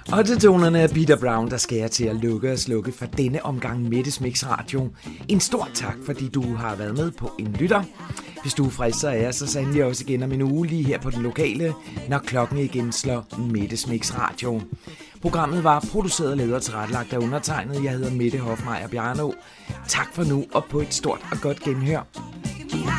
Og til tonerne af Peter Brown, der skal jeg til at lukke og slukke for denne omgang Mettes Mix Radio. En stor tak, fordi du har været med på En Lytter. Hvis du er frisk, så er jeg så sandelig også igen om en uge lige her på den lokale, når klokken igen slår Mettes Mix Radio. Programmet var produceret og lavet og tilrettelagt af undertegnet. Jeg hedder Mette Hofmeier Bjarno. Tak for nu, og på et stort og godt genhør.